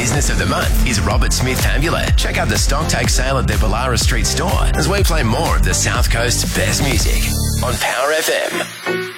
Business of the Month is Robert Smith Amulet. Check out the stock take sale at their Ballara Street store as we play more of the South Coast's best music on Power FM.